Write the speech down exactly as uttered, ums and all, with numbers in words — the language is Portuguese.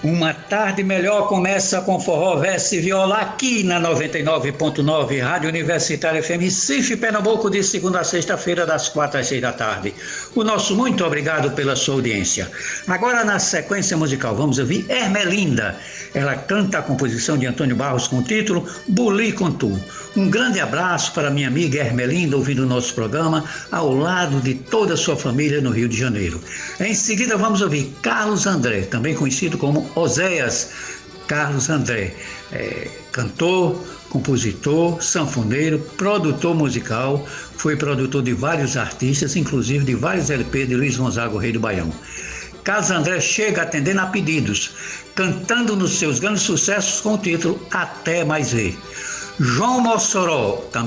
Uma tarde melhor começa com forró, verso e viola aqui na noventa e nove ponto nove, Rádio Universitária F M Recife, Pernambuco, de segunda a sexta-feira, das quatro às seis da tarde. O nosso muito obrigado pela sua audiência. Agora, na sequência musical, vamos ouvir Ermelinda. Ela canta a composição de Antônio Barros com o título Buli com Tu. Um grande abraço para minha amiga Ermelinda, ouvindo o nosso programa, ao lado de toda a sua família no Rio de Janeiro. Em seguida, vamos ouvir Carlos André, também conhecido como Oséias. Carlos André, é, cantor, compositor, sanfoneiro, produtor musical, foi produtor de vários artistas, inclusive de vários L P de Luiz Gonzaga, o Rei do Baião. Carlos André chega atendendo a pedidos, cantando nos seus grandes sucessos com o título Até Mais Ver. João Mossoró, também